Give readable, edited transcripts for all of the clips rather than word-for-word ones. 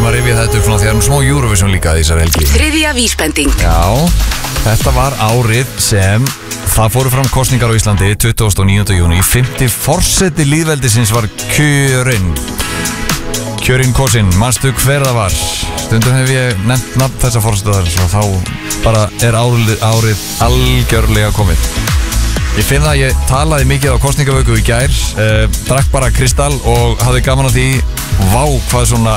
þurfum að rifja þetta upp svona því að smá Eurovision líka þessar helgi. Þriðja vísbending. Já, þetta var árið sem það fóru fram kosningar á Íslandi 29. júní. 50 forseti lýðveldisins var kjörinn kosinn. Manstu hver það var? Stundum hef ég nefnt nafn þessa forsetaðar og þá bara er árið algjörlega komið. Ég finn það að ég talaði mikið á kosningavöku í gær, drakk bara kristall og hafði gaman að því. Vá, hvað svona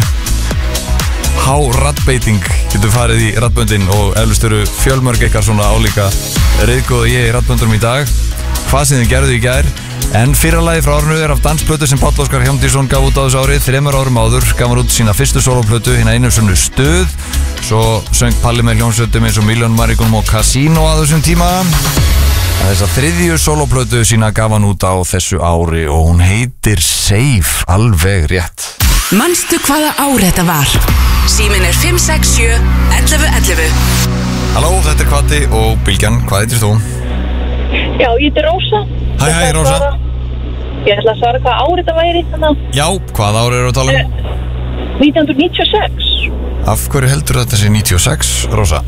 há raddbeiting getur farið í raddböndin og eflust eru fjölmörg ykkar svona álíka reiðgóð ég í raddböndunum í dag. Hvað sem þið gerðu í gær. En fyrra lagi frá árinu er af dansplötu sem Páll Óskar Hjálmtýsson gaf út á þessu árið 3 árum áður, gaf hann út sína fyrstu soloplötu, hina einu sönnu Stuð. Svo söng Palli með hljómsveitum eins og Million Marigonum og Casino að þessum tíma. Þessa þriðju soloplötu sína gaf hann út á þessu ári og hún heitir Safe, alveg rétt. Manstu hvaða ár þetta var? Síminn er 567 11 11. Halló, þetta er Kvati og Bylgjan, hvað heitir þú? Já, ég heitir Rósa. Hæ, Rósa. Ég ætla að svara hvað árið þetta væri þannig. Já, hvað árið eru að tala um? 1996. Af hverju heldur þetta sé 96, Rósa?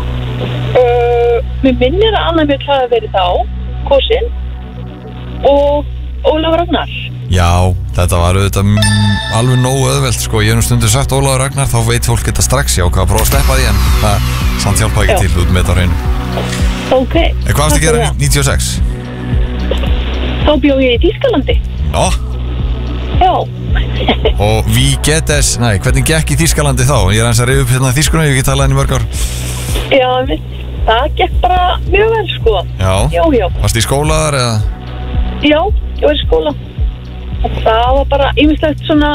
Mér minnir að Anna Mjöll hafi verið þá, kosin, og Ólafur Ragnar. Já, þetta var auðvitað alveg nógu auðvelt, sko. Ég hef nú stundu sagt Ólafur Ragnar, þá veit fólk þetta strax, já, hvað að prófa að sleppa því, en það samt hjálpa ekki til út með þetta á hreinu. Ok. En hvað varst að gera 96? Þá bjó ég í Þýskalandi. Já. Já. Og hvernig gekk í Þýskalandi þá? Ég er aðeins að rifja upp hérna þýskunum, ég hef ekki talað henni mörg ár. Já, það gekk bara mjög vel, sko. Já. Já. Varstu í skóla þar eða? Já, ég var í skóla. Og það var bara ýmislegt svona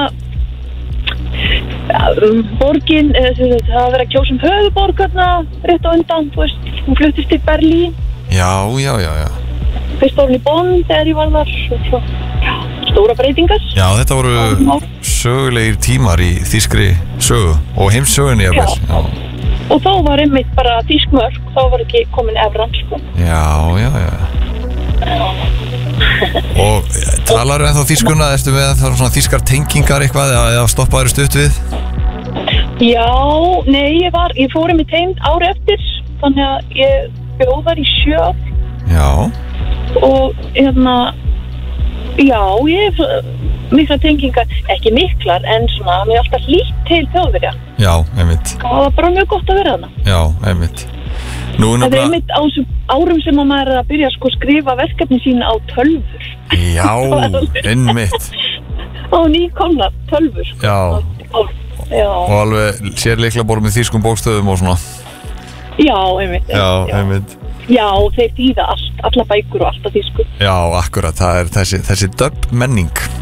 borgin, það var verið að kjósa höfuðborgarna rétt á undan, þú veist, hún fluttist til Berlín. Já. Fyrst var hún í Bonn þegar ég var þar og svo, stóra breytingar. Já, þetta voru sögulegir tímar í þýskri sögu og heimssögunni jafnvel. Já. Og þá var einmitt bara þýsk mörk, þá var ekki komin evran, sko. Já. Og talar ennþá þýskuna, ertu með það svona þýskar tengingar eitthvað eða stoppaður stutt við? Já, nei, ég fór einmitt heim ári eftir, þannig að ég bjóð þar í 7 ár. Já. Og já, ég hef mikla tengingar, ekki miklar, en svona, mér er alltaf hlýtt til Þjóðverja. Já, einmitt. Það var bara mjög gott að vera þarna. Já, einmitt. Það er einmitt á þessum árum sem maður er að byrja að skrifa verkefni sín á tölvur. Já, einmitt. Á nýkomnar tölvur. Já. Já. Og alveg sér lyklaborð með þýskum bókstöðum og svona. Já, einmitt. Já, einmitt. Já, þeir þýða allt, alla bækur og allt á þýsku. Já, akkurat, það er þessi dub menning.